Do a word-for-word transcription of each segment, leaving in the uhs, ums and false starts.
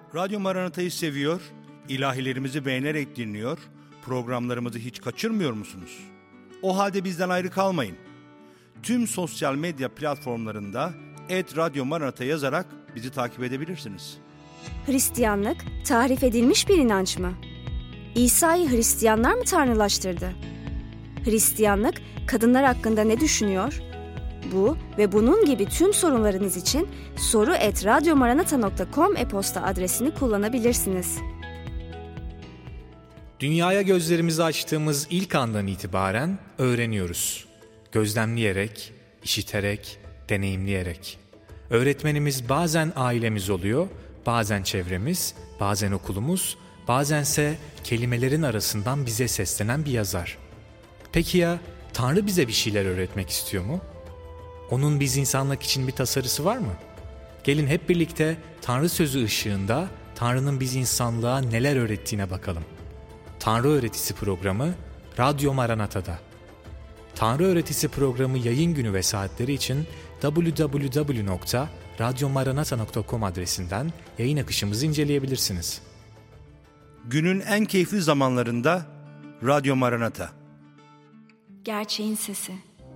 Radyo Maranata'yı seviyor, ilahilerimizi beğenerek dinliyor, programlarımızı hiç kaçırmıyor musunuz? O halde bizden ayrı kalmayın. Tüm sosyal medya platformlarında et Radyo Maranata yazarak bizi takip edebilirsiniz. Hristiyanlık, tahrif edilmiş bir inanç mı? İsa'yı Hristiyanlar mı tanrılaştırdı? Hristiyanlık, kadınlar hakkında ne düşünüyor? Bu ve bunun gibi tüm sorunlarınız için soru et radyomaranata nokta com e-posta adresini kullanabilirsiniz. Dünyaya gözlerimizi açtığımız ilk andan itibaren öğreniyoruz. Gözlemleyerek, işiterek, deneyimleyerek. Öğretmenimiz bazen ailemiz oluyor, bazen çevremiz, bazen okulumuz, bazense kelimelerin arasından bize seslenen bir yazar. Peki ya Tanrı bize bir şeyler öğretmek istiyor mu? Onun biz insanlık için bir tasarısı var mı? Gelin hep birlikte Tanrı sözü ışığında Tanrı'nın biz insanlığa neler öğrettiğine bakalım. Tanrı Öğretisi programı Radyo Maranata'da. Tanrı Öğretisi programı yayın günü ve saatleri için double-u double-u double-u nokta radyo maranata nokta com adresinden yayın akışımızı inceleyebilirsiniz. Günün en keyifli zamanlarında Radyo Maranata. Gerçeğin sesi.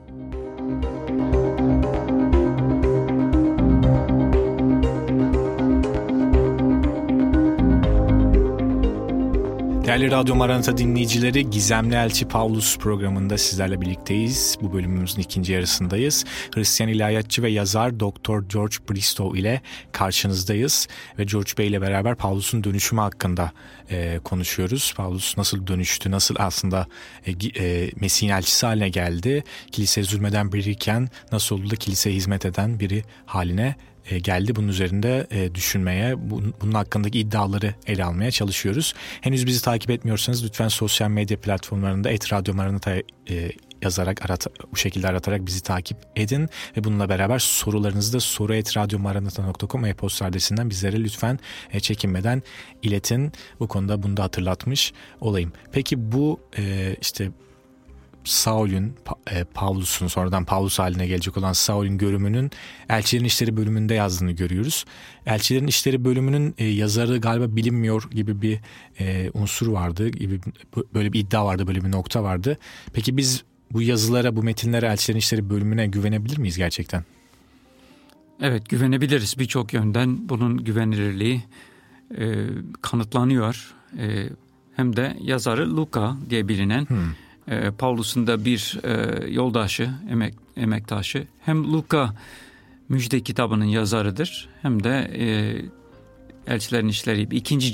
Değerli Radyo Maranata dinleyicileri, Gizemli Elçi Pavlus programında sizlerle birlikteyiz. Bu bölümümüzün ikinci yarısındayız. Hristiyan ilahiyatçı ve yazar doktor George Bristow ile karşınızdayız. Ve George Bey ile beraber Pavlus'un dönüşümü hakkında e, konuşuyoruz. Pavlus nasıl dönüştü, nasıl aslında e, e, Mesih'in elçisi haline geldi. Kiliseye zulmeden biriyken nasıl oldu da kiliseye hizmet eden biri haline geldi. Bunun üzerinde e, düşünmeye, bunun, bunun hakkındaki iddiaları ele almaya çalışıyoruz. Henüz bizi takip etmiyorsanız lütfen sosyal medya platformlarında et Radyo Maranata e, yazarak, arat, bu şekilde aratarak bizi takip edin ve bununla beraber sorularınızı da soru et radyo maranata nokta com e-posta adresinden bizlere lütfen e, çekinmeden iletin. Bu konuda bunu da hatırlatmış olayım. Peki bu e, işte Saul'ün, Pavlus'un sonradan Pavlus haline gelecek olan Saul'ün görümünün Elçilerin İşleri bölümünde yazdığını görüyoruz. Elçilerin İşleri bölümünün yazarı galiba bilinmiyor gibi bir unsur vardı, gibi böyle bir iddia vardı, böyle bir nokta vardı. Peki biz bu yazılara, bu metinlere, Elçilerin İşleri bölümüne güvenebilir miyiz gerçekten? Evet, güvenebiliriz. Birçok yönden bunun güvenilirliği e, kanıtlanıyor. E, hem de yazarı Luka diye bilinen hmm. e, Pavlus'un da bir e, yoldaşı, emek, emektaşı. Hem Luka Müjde kitabının yazarıdır hem de e, Elçilerin İşleri ikinci